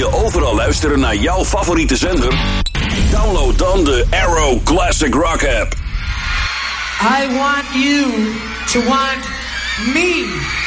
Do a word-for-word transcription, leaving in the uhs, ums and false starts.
je overal luisteren naar jouw favoriete zender? Download dan de Arrow Classic Rock app. I want you to want me.